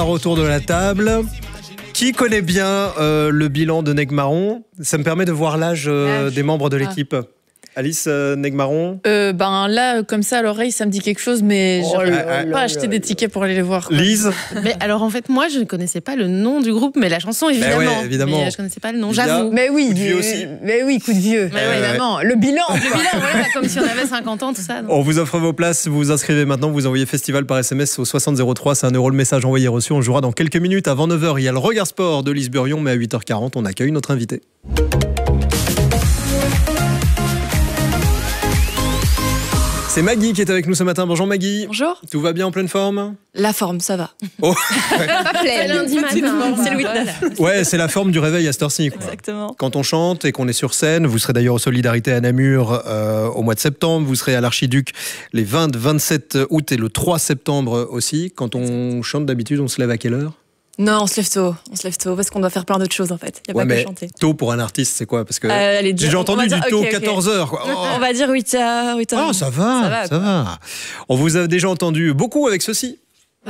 Autour de la table. Qui connaît bien le bilan de Negmaron? Ça me permet de voir l'âge des membres de l'équipe. Alice Negmaron? Là, comme ça, à l'oreille, ça me dit quelque chose, mais j'aurais pas acheté des tickets pour aller les voir. Lise? Mais alors, en fait, moi, je ne connaissais pas le nom du groupe, mais la chanson, évidemment. Ouais, évidemment. Mais je ne connaissais pas le nom, j'avoue. Mais oui, coup de vieux aussi. Mais oui, coup de vieux. Évidemment. Le bilan. Voilà, comme si on avait 50 ans, tout ça. On vous offre vos places, vous vous inscrivez maintenant, vous envoyez festival par SMS au 6003, c'est 1 € le message envoyé reçu. On jouera dans quelques minutes. Avant 9h, il y a le Regard Sport de Lise Burion, mais à 8h40, on accueille notre invité. C'est Maggie qui est avec nous ce matin. Bonjour Maggie. Bonjour. Tout va bien, en pleine forme? La forme, ça va. Oh. Pas pleine. C'est lundi matin. C'est le 8-9. Ouais, c'est la forme du réveil à cette heure-ci, quoi. Exactement. Quand on chante et qu'on est sur scène, vous serez d'ailleurs aux Solidarités à Namur au mois de septembre, vous serez à l'Archiduc les 20, 27 août et le 3 septembre aussi. Quand on chante d'habitude, on se lève à quelle heure? Non, on se lève tôt. On se lève tôt parce qu'on doit faire plein d'autres choses en fait. Il n'y a pas que chanter. Tôt pour un artiste, c'est quoi? Parce que Allez, j'ai déjà entendu du tôt, okay. 14h. Quoi. Oh. On va dire 8h. Ah, ça va. On vous a déjà entendu beaucoup avec ceci.